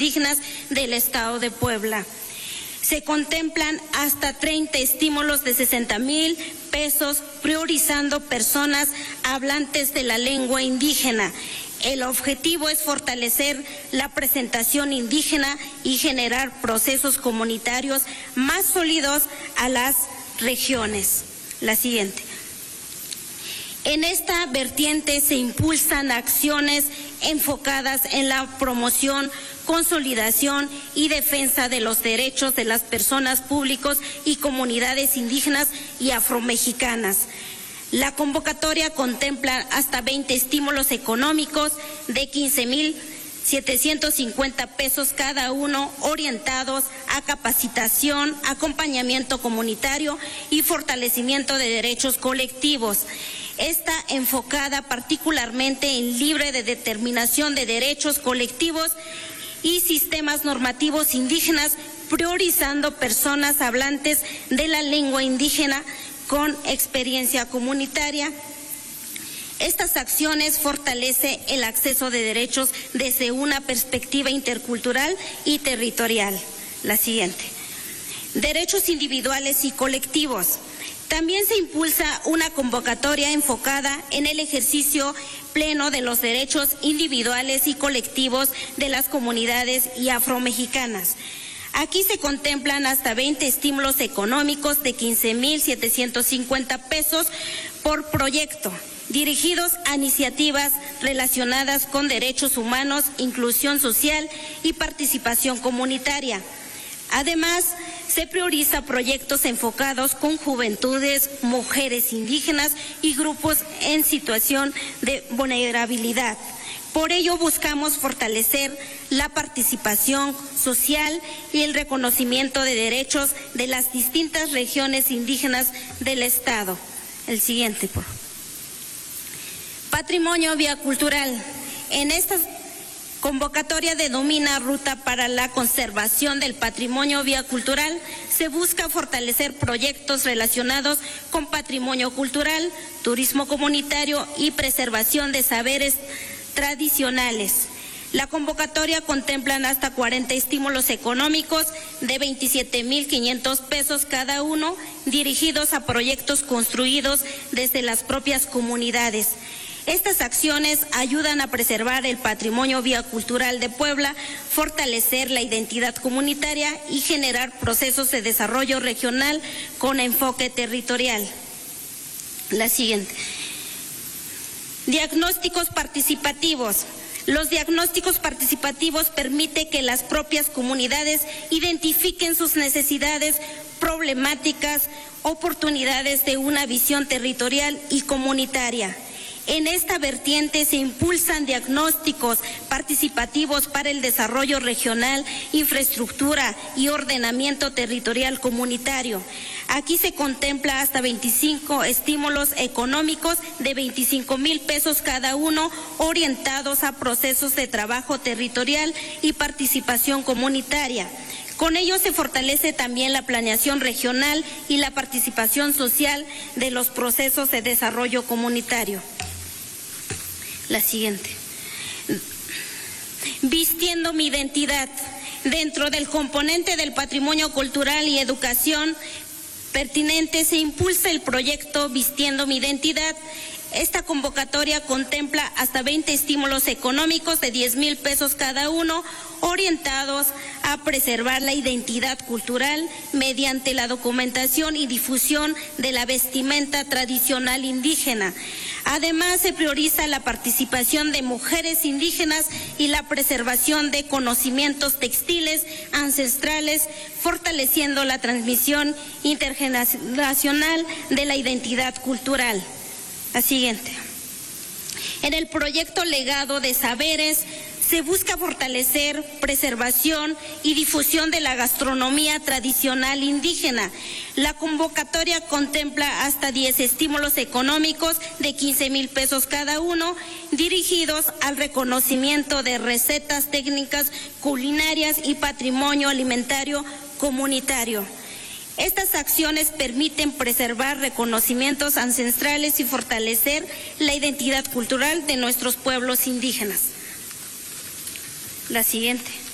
indígenas del Estado de Puebla. Se contemplan hasta 30 estímulos de 60,000 pesos, priorizando personas hablantes de la lengua indígena. El objetivo es fortalecer la presentación indígena y generar procesos comunitarios más sólidos a las regiones. La siguiente. En esta vertiente se impulsan acciones enfocadas en la promoción, consolidación y defensa de los derechos de las personas públicas y comunidades indígenas y afromexicanas. La convocatoria contempla hasta 20 estímulos económicos de 15,750 pesos cada uno, orientados a capacitación, acompañamiento comunitario y fortalecimiento de derechos colectivos. Está enfocada particularmente en libre de determinación de derechos colectivos y sistemas normativos indígenas, priorizando personas hablantes de la lengua indígena con experiencia comunitaria. Estas acciones fortalecen el acceso de derechos desde una perspectiva intercultural y territorial. La siguiente. Derechos individuales y colectivos. También se impulsa una convocatoria enfocada en el ejercicio pleno de los derechos individuales y colectivos de las comunidades y afromexicanas. Aquí se contemplan hasta 20 estímulos económicos de 15,750 pesos por proyecto, dirigidos a iniciativas relacionadas con derechos humanos, inclusión social y participación comunitaria. Además, se prioriza proyectos enfocados con juventudes, mujeres indígenas y grupos en situación de vulnerabilidad. Por ello, buscamos fortalecer la participación social y el reconocimiento de derechos de las distintas regiones indígenas del Estado. El siguiente, por favor. Patrimonio biocultural. En esta convocatoria denomina Ruta para la Conservación del Patrimonio Biocultural. Se busca fortalecer proyectos relacionados con patrimonio cultural, turismo comunitario y preservación de saberes tradicionales. La convocatoria contempla hasta 40 estímulos económicos de 27,500 pesos cada uno, dirigidos a proyectos construidos desde las propias comunidades. Estas acciones ayudan a preservar el patrimonio biocultural de Puebla, fortalecer la identidad comunitaria y generar procesos de desarrollo regional con enfoque territorial. La siguiente. Diagnósticos participativos. Los diagnósticos participativos permiten que las propias comunidades identifiquen sus necesidades, problemáticas, oportunidades de una visión territorial y comunitaria. En esta vertiente se impulsan diagnósticos participativos para el desarrollo regional, infraestructura y ordenamiento territorial comunitario. Aquí se contempla hasta 25 estímulos económicos de 25,000 pesos cada uno, orientados a procesos de trabajo territorial y participación comunitaria. Con ello se fortalece también la planeación regional y la participación social de los procesos de desarrollo comunitario. La siguiente. Vistiendo mi identidad. Dentro del componente del patrimonio cultural y educación pertinente se impulsa el proyecto Vistiendo mi identidad. Esta convocatoria contempla hasta 20 estímulos económicos de 10,000 pesos cada uno, orientados a preservar la identidad cultural mediante la documentación y difusión de la vestimenta tradicional indígena. Además, se prioriza la participación de mujeres indígenas y la preservación de conocimientos textiles ancestrales, fortaleciendo la transmisión intergeneracional de la identidad cultural. La siguiente. En el proyecto Legado de Saberes se busca fortalecer, preservación y difusión de la gastronomía tradicional indígena. La convocatoria contempla hasta 10 estímulos económicos de 15,000 pesos cada uno, dirigidos al reconocimiento de recetas técnicas culinarias y patrimonio alimentario comunitario. Estas acciones permiten preservar reconocimientos ancestrales y fortalecer la identidad cultural de nuestros pueblos indígenas. La siguiente.